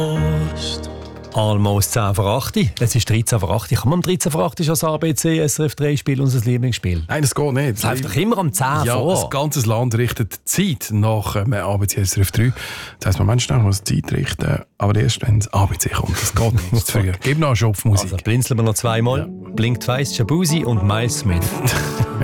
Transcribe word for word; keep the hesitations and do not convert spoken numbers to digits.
Almost zehn vor acht. Es ist dreizehn vor acht. Kann man am dreizehn vor acht schon das A B C S R F drei Spiel, unser Lieblingsspiel? Nein, das geht nicht. Es läuft doch immer am zehn ja, vor. Das ganze Land richtet die Zeit nach ähm, A B C S R F drei. Das heisst, man Mensch muss die Zeit richten, aber erst wenn das A B C kommt. Das geht nicht zu früh. Gib noch eine Schopfmusik. Also blinzeln wir noch zweimal. Ja. Blink Twice, Shabuzi und Miles Smith.